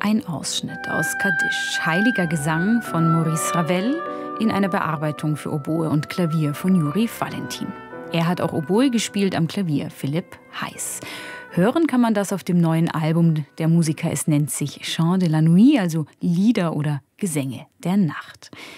Ein Ausschnitt aus Kadisch, heiliger Gesang von Maurice Ravel in einer Bearbeitung für Oboe und Klavier von Juri Valentin. Er hat auch Oboe gespielt am Klavier, Philipp Heiß. Hören kann man das auf dem neuen Album der Musiker. Es nennt sich Chants de la Nuit, also Lieder oder Gesänge der Nacht.